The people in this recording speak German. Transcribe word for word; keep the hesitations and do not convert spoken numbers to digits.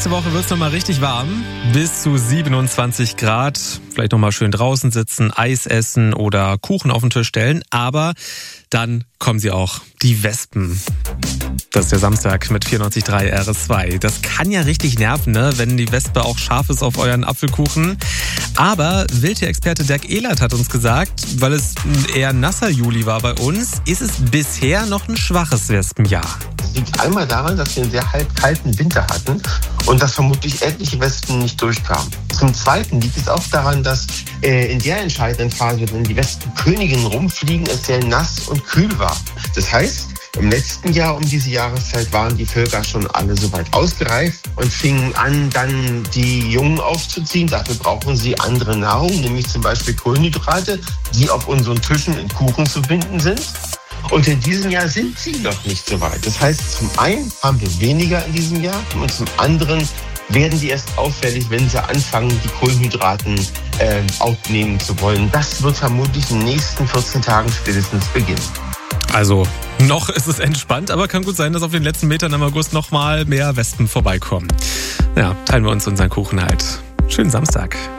nächste Woche wird es nochmal richtig warm. Bis zu siebenundzwanzig Grad. Vielleicht nochmal schön draußen sitzen, Eis essen oder Kuchen auf den Tisch stellen. Aber dann kommen sie auch, die Wespen. Das ist der Samstag mit vierundneunzig Komma drei R S zwei. Das kann ja richtig nerven, ne? Wenn die Wespe auch scharf ist auf euren Apfelkuchen. Aber Wildtierexperte Dirk Ehlert hat uns gesagt, weil es ein eher nasser Juli war bei uns, ist es bisher noch ein schwaches Wespenjahr. Das liegt einmal daran, dass wir einen sehr halb kalten Winter hatten und dass vermutlich etliche Wespen nicht durchkamen. Zum Zweiten liegt es auch daran, dass äh, in der entscheidenden Phase, wenn die Wespenköniginnen rumfliegen, es sehr nass und kühl war. Das heißt, im letzten Jahr um diese Jahreszeit waren die Völker schon alle soweit ausgereift und fingen an, dann die Jungen aufzuziehen. Dafür brauchen sie andere Nahrung, nämlich zum Beispiel Kohlenhydrate, die auf unseren Tischen in Kuchen zu finden sind. Und in diesem Jahr sind sie noch nicht so weit. Das heißt, zum einen haben wir weniger in diesem Jahr und zum anderen werden die erst auffällig, wenn sie anfangen, die Kohlenhydraten äh, aufnehmen zu wollen. Das wird vermutlich in den nächsten vierzehn Tagen spätestens beginnen. Also noch ist es entspannt, aber kann gut sein, dass auf den letzten Metern im August noch mal mehr Wespen vorbeikommen. Ja, teilen wir uns unseren Kuchen halt. Schönen Samstag.